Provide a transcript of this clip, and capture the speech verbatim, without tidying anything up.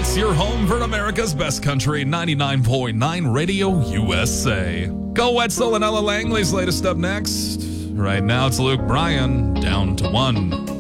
It's your home for America's Best Country, ninety-nine point nine Radio U S A. Go Wetzel and Ella Langley's latest up next. Right now it's Luke Bryan, Down to One.